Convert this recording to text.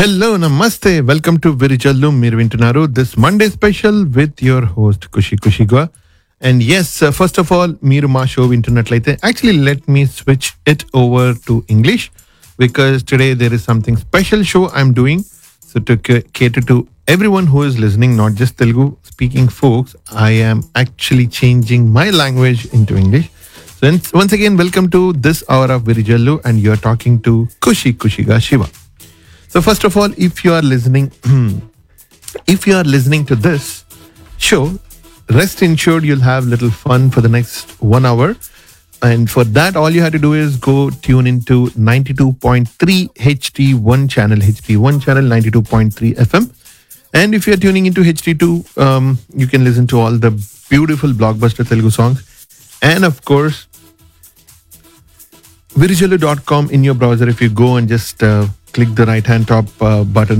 Hello, namaste. Welcome to Virijallu. Meer vintunaru this Monday special with your host Kushi Kushigwa. And yes, first of all, meer ma show vintunnatlaite. Actually, let me switch it over to English because today there is something special show I'm doing. So to cater to everyone who is listening, not just Telugu speaking folks, I am actually changing my language into English. So once again, welcome to this hour of Virijallu, and you are talking to Kushi Kushiga Shiva. So first of all, if you are listening, to this show, rest assured you'll have little fun for the next 1 hour. And for that, all you have to do is go tune into 92.3 HD1 channel, 92.3 FM. And if you're tuning into HD2, you can listen to all the beautiful blockbuster Telugu songs. And of course, virijallu.com in your browser. If you go and just click the right hand top button